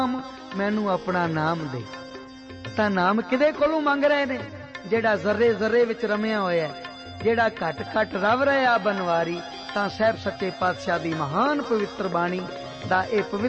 मैनू अपना नाम दे। तां नाम किदे कोलों मंग रहे ने? जेड़ा जर्रे जर्रे विच रमिया होया, जेड़ा घट घट रव रहा बनवारी। तां साहिब सच्चे पातशाह दी महान पवित्र बाणी दा इह